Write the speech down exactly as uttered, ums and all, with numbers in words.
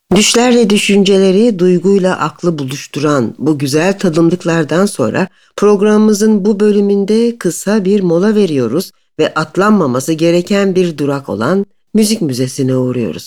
Düşlerle düşünceleri, duyguyla aklı buluşturan bu güzel tadımlıklardan sonra programımızın bu bölümünde kısa bir mola veriyoruz ve atlanmaması gereken bir durak olan müzik müzesine uğruyoruz.